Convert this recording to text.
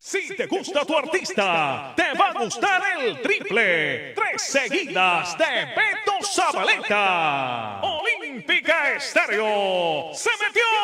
Si te gusta tu artista, te va a gustar el triple. 3 seguidas de Beto Zabaleta. Olímpica Estéreo. ¡Se metió!